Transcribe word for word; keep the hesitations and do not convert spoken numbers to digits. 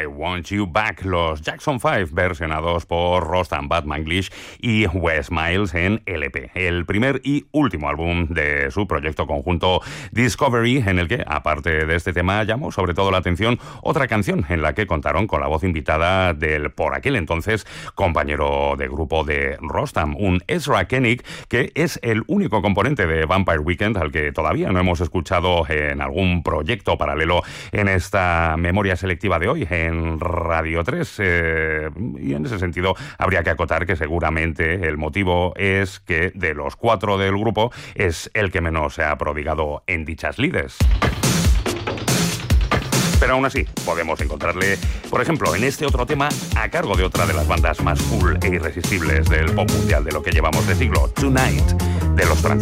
I Want You Back, los Jackson five versionados por Rostam, Bad Manglish y Wes Miles en L P, el primer y último álbum de su proyecto conjunto Discovery, en el que, aparte de este tema, llamó sobre todo la atención otra canción en la que contaron con la voz invitada del por aquel entonces compañero de grupo de Rostam, un Ezra Koenig, que es el único componente de Vampire Weekend al que todavía no hemos escuchado en algún proyecto paralelo en esta memoria selectiva de hoy en Radio tres, eh, y en ese sentido habría que acotar que seguramente el motivo es que de los cuatro del grupo es el que menos se ha prodigado en dichas lides. Pero aún así, podemos encontrarle, por ejemplo, en este otro tema, a cargo de otra de las bandas más cool e irresistibles del pop mundial de lo que llevamos de siglo, Tonight, de los franceses.